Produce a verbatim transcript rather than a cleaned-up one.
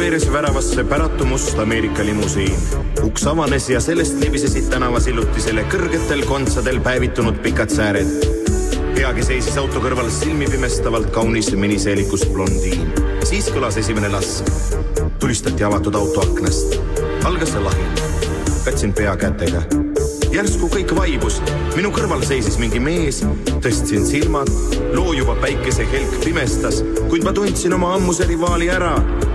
veeres väravasse päratu must Ameerika limusiin. Uks avanes ja sellest libisesid tänava sillutisele kõrgetel kontsadel päevitunud pikad sääred. Peagi seisis auto kõrval silmi pimestavalt kaunis miniseelikus blondiin. Siis kõlas esimene lask. Tulistati avatud auto aknast. Algas see lahin. Katsin pea kätega. Järsku kõik vaibus. Minu kõrval seisis mingi mees. Tõstsin silmad. Loo juba päikese helk pimestas, kuid ma tundsin oma ammuse rivaali ära.